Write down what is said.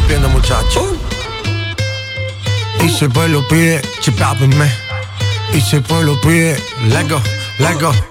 rompiendo, muchachos. Y si el pueblo pide, chipápenme. Y si el pueblo pide, let go, let go.